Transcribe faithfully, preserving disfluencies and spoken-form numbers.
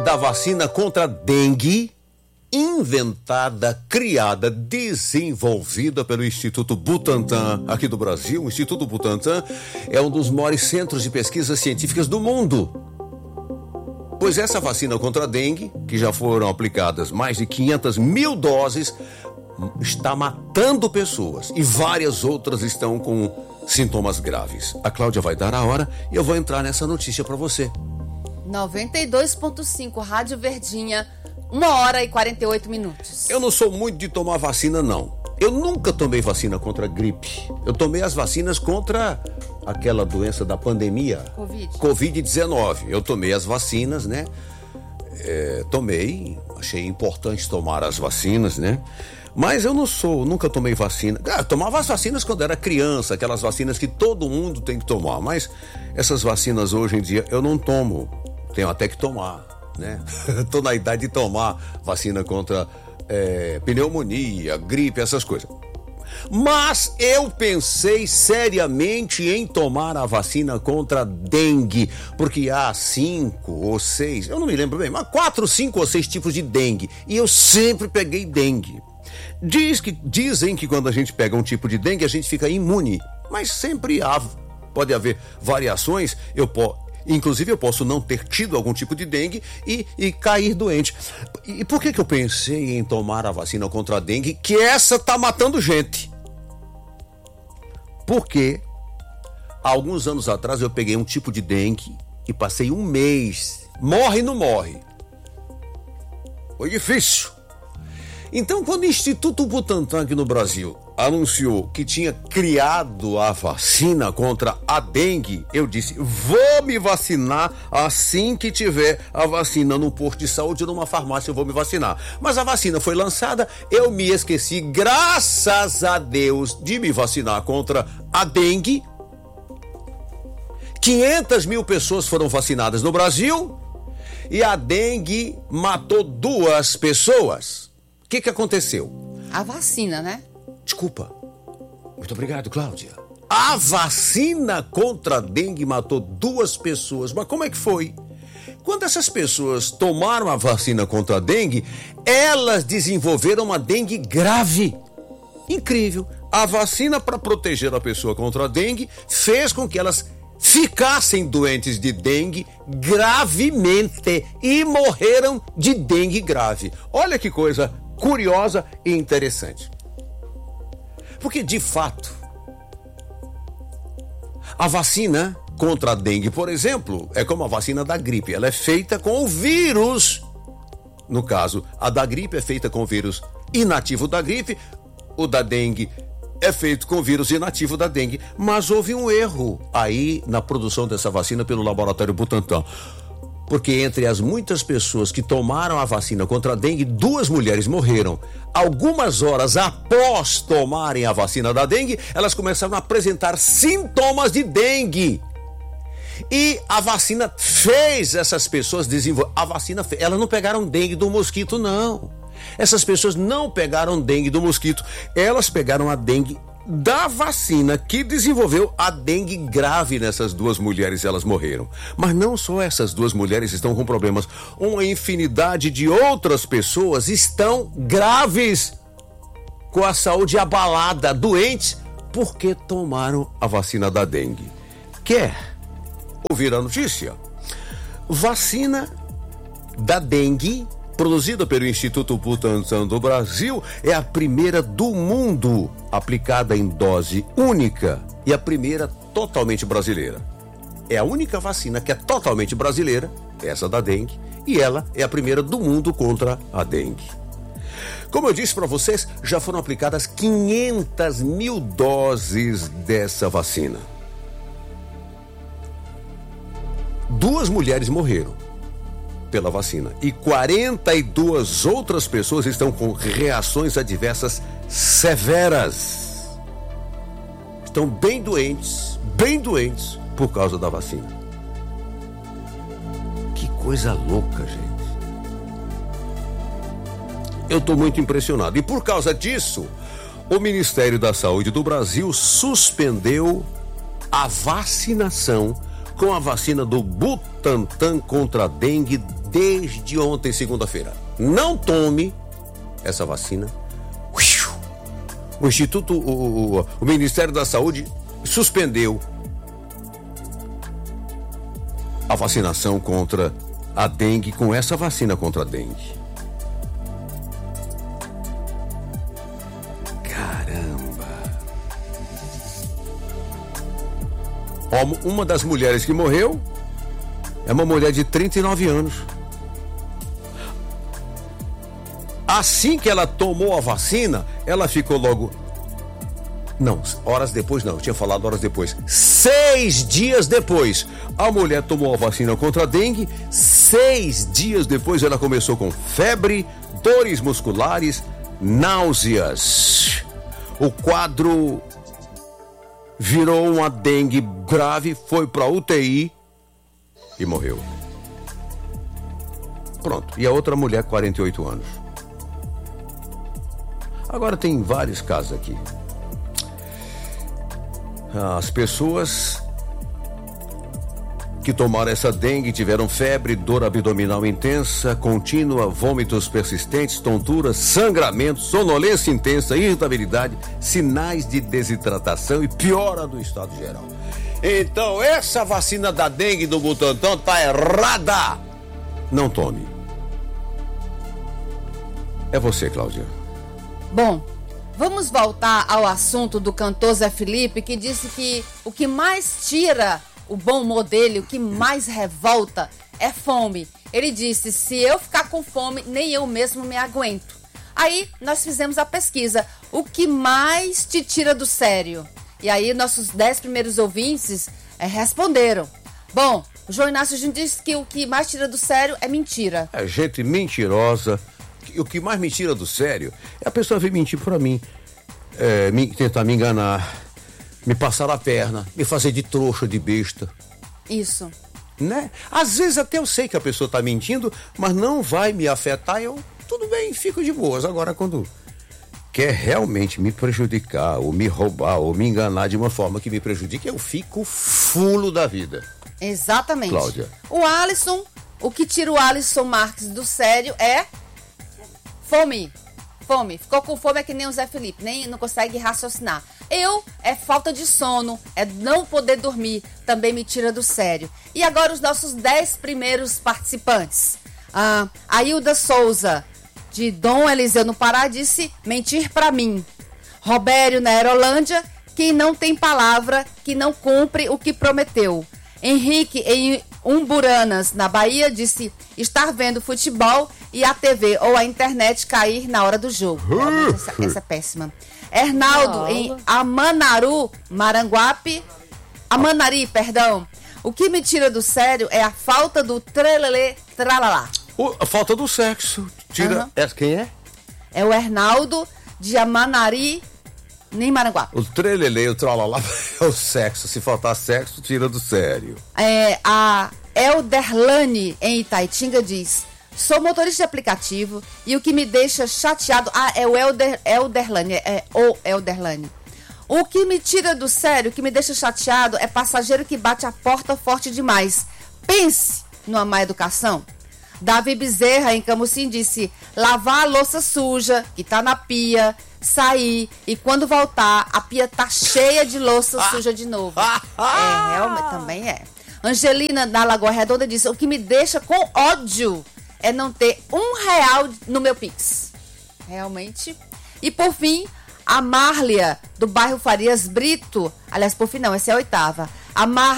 da vacina contra a dengue, inventada, criada, desenvolvida pelo Instituto Butantan, aqui do Brasil. O Instituto Butantan é um dos maiores centros de pesquisas científicas do mundo. Pois essa vacina contra a dengue, que já foram aplicadas mais de quinhentas mil doses, está matando pessoas e várias outras estão com sintomas graves. A Cláudia vai dar a hora e eu vou entrar nessa notícia para você. noventa e dois ponto cinco, Rádio Verdinha, uma hora e quarenta e oito minutos. Eu não sou muito de tomar vacina, não. Eu nunca tomei vacina contra a gripe. Eu tomei as vacinas contra aquela doença da pandemia. Covid. covid dezenove. Eu tomei as vacinas, né? É, tomei, achei importante tomar as vacinas, né? Mas eu não sou, nunca tomei vacina. Ah, tomava as vacinas quando era criança, aquelas vacinas que todo mundo tem que tomar. Mas essas vacinas hoje em dia eu não tomo. Tenho até que tomar, né? Tô na idade de tomar vacina contra é, pneumonia, gripe, essas coisas. Mas eu pensei seriamente em tomar a vacina contra a dengue, porque há cinco ou seis, eu não me lembro bem, mas quatro, cinco ou seis tipos de dengue. E eu sempre peguei dengue. Diz que, dizem que quando a gente pega um tipo de dengue, a gente fica imune. Mas sempre há, pode haver variações. Eu posso... Inclusive, eu posso não ter tido algum tipo de dengue e, e cair doente. E por que que eu pensei em tomar a vacina contra a dengue? Que essa tá matando gente. Porque, há alguns anos atrás, eu peguei um tipo de dengue e passei um mês. Morre, não morre. Foi difícil. Então, quando o Instituto Butantan aqui no Brasil anunciou que tinha criado a vacina contra a dengue, eu disse, vou me vacinar assim que tiver a vacina num posto de saúde ou numa farmácia, eu vou me vacinar. Mas a vacina foi lançada, eu me esqueci, graças a Deus, de me vacinar contra a dengue. quinhentas mil pessoas foram vacinadas no Brasil e a dengue matou duas pessoas. O que que aconteceu? A vacina, né? Desculpa. Muito obrigado, Cláudia. A vacina contra a dengue matou duas pessoas. Mas como é que foi? Quando essas pessoas tomaram a vacina contra a dengue, elas desenvolveram uma dengue grave. Incrível. A vacina para proteger a pessoa contra a dengue fez com que elas ficassem doentes de dengue gravemente e morreram de dengue grave. Olha que coisa curiosa e interessante. Porque, de fato, a vacina contra a dengue, por exemplo, é como a vacina da gripe. Ela é feita com o vírus. No caso, a da gripe é feita com o vírus inativo da gripe. O da dengue é feito com o vírus inativo da dengue. Mas houve um erro aí na produção dessa vacina pelo laboratório Butantan. Porque entre as muitas pessoas que tomaram a vacina contra a dengue, duas mulheres morreram. Algumas horas após tomarem a vacina da dengue, elas começaram a apresentar sintomas de dengue. E a vacina fez essas pessoas desenvolver... A vacina fez... Elas não pegaram dengue do mosquito, não. Essas pessoas não pegaram dengue do mosquito. Elas pegaram a dengue da vacina que desenvolveu a dengue grave nessas duas mulheres, elas morreram. Mas não só essas duas mulheres estão com problemas, uma infinidade de outras pessoas estão graves, com a saúde abalada, doentes, porque tomaram a vacina da dengue. Quer ouvir a notícia? Vacina da dengue produzida pelo Instituto Butantan do Brasil, é a primeira do mundo aplicada em dose única e a primeira totalmente brasileira. É a única vacina que é totalmente brasileira, essa da dengue, e ela é a primeira do mundo contra a dengue. Como eu disse para vocês, já foram aplicadas quinhentas mil doses dessa vacina. Duas mulheres morreram pela vacina e quarenta e duas outras pessoas estão com reações adversas severas. Estão bem doentes, bem doentes por causa da vacina. Que coisa louca, gente. Eu estou muito impressionado. E por causa disso, o Ministério da Saúde do Brasil suspendeu a vacinação com a vacina do Butantan contra a dengue desde ontem, segunda-feira. Não tome essa vacina. O Instituto, o, o, o Ministério da Saúde suspendeu a vacinação contra a dengue com essa vacina contra a dengue. Caramba! Ó, uma das mulheres que morreu é uma mulher de trinta e nove anos. Assim que ela tomou a vacina, ela ficou logo... Não, horas depois não, eu tinha falado horas depois. Seis dias depois, a mulher tomou a vacina contra a dengue. Seis dias depois, ela começou com febre, dores musculares, náuseas. O quadro virou uma dengue grave, foi para U T I e morreu. Pronto. E a outra mulher, quarenta e oito anos. Agora tem vários casos aqui. As pessoas que tomaram essa dengue tiveram febre, dor abdominal intensa, contínua, vômitos persistentes, tontura, sangramento, sonolência intensa, irritabilidade, sinais de desidratação e piora do estado geral. Então essa vacina da dengue do Butantan tá errada. Não tome. É você, Cláudia. Bom, vamos voltar ao assunto do cantor Zé Felipe, que disse que o que mais tira o bom humor dele, o que mais revolta é fome. Ele disse, se eu ficar com fome, nem eu mesmo me aguento. Aí nós fizemos a pesquisa, o que mais te tira do sério? E aí nossos dez primeiros ouvintes é, responderam. Bom, o João Inácio Júnior disse que o que mais tira do sério é mentira. É gente mentirosa. O que mais me tira do sério é a pessoa vir mentir pra mim, é, me, tentar me enganar, me passar a perna, me fazer de trouxa, de besta. Isso. Né? Às vezes até eu sei que a pessoa tá mentindo, mas não vai me afetar, eu, tudo bem, fico de boas. Agora, quando quer realmente me prejudicar, ou me roubar, ou me enganar de uma forma que me prejudique, eu fico fulo da vida. Exatamente. Cláudia. O Alisson, o que tira o Alisson Marques do sério é... Fome, fome, ficou com fome é que nem o Zé Felipe, nem não consegue raciocinar. Eu, é falta de sono, é não poder dormir, também me tira do sério. E agora os nossos dez primeiros participantes. Ah, a Hilda Souza, de Dom Eliseu no Pará, disse mentir pra mim. Robério na Aerolândia, quem não tem palavra, que não cumpre o que prometeu. Henrique em Umburanas, na Bahia, disse estar vendo futebol e a T V ou a internet cair na hora do jogo. Realmente, essa, essa é péssima. Hernaldo oh. em Amanaru, Maranguape, Amanari, perdão. O que me tira do sério é a falta do trelelê, tralalá. O, a falta do sexo. Tira. Uhum. É, quem é? É o Hernaldo de Amanari, nem Maranguape. O trelelê, o tralalá é o sexo. Se faltar sexo, tira do sério. É, a Elderlane, em Itaitinga, diz: sou motorista de aplicativo e o que me deixa chateado... Ah, é o Elder, Elderlane, é o Elderlane. O que me tira do sério, o que me deixa chateado é passageiro que bate a porta forte demais. Pense numa má educação. Davi Bezerra, em Camusim, disse: lavar a louça suja, que tá na pia, sair e quando voltar, a pia tá cheia de louça suja de novo. É, realmente, também é. Angelina, da Lagoa Redonda, disse: o que me deixa com ódio é não ter um real no meu Pix. Realmente. E por fim, a Márlia, do bairro Farias Brito, aliás, por fim não, essa é a oitava. A Mar